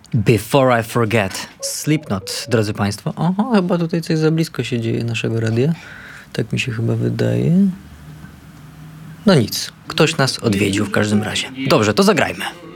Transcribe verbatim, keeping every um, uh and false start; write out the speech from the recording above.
Before I Forget. Slipknot, drodzy Państwo. Oho, chyba tutaj coś za blisko się dzieje naszego radia. Tak mi się chyba wydaje. No nic, ktoś nas odwiedził w każdym razie. Dobrze, to zagrajmy.